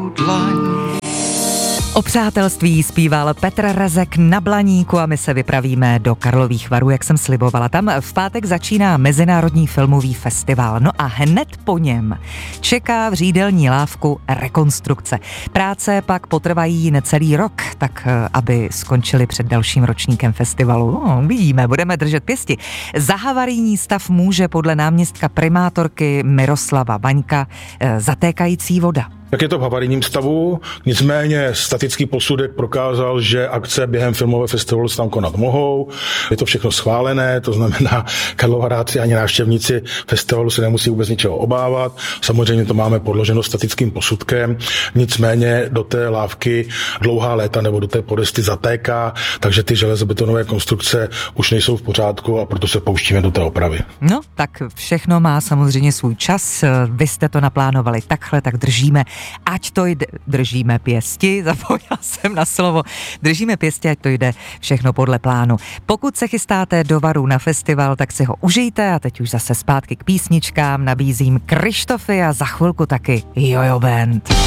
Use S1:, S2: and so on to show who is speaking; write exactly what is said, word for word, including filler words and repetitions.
S1: O přátelství zpíval Petr Rezek na Blaníku a my se vypravíme do Karlových Varů, jak jsem slibovala. Tam v pátek začíná Mezinárodní filmový festival. No a hned po něm čeká v Řídelní Lávku rekonstrukce. Práce pak potrvají necelý rok, tak aby skončili před dalším ročníkem festivalu. No, vidíme, budeme držet pěsti. Za havarijní stav může podle náměstka primátorky Miroslava Vaňka zatékající voda.
S2: Jak je to v havarijním stavu, nicméně statický posudek prokázal, že akce během filmového festivalu se tam konat mohou. Je to všechno schválené, to znamená, Karlovarháci ani návštěvníci festivalu se nemusí vůbec ničeho obávat. Samozřejmě to máme podloženo statickým posudkem, nicméně do té lávky dlouhá léta nebo do té podesty zatéká, takže ty železobetonové konstrukce už nejsou v pořádku a proto se pouštíme do té opravy.
S1: No, tak všechno má samozřejmě svůj čas. Vy jste to naplánovali takhle, tak držíme. Ať to jde, držíme pěsti, zapojila jsem na slovo, držíme pěsti, ať to jde všechno podle plánu. Pokud se chystáte do Varů na festival, tak si ho užijte a teď už zase zpátky k písničkám nabízím Krištofy a za chvilku taky Jojo Band.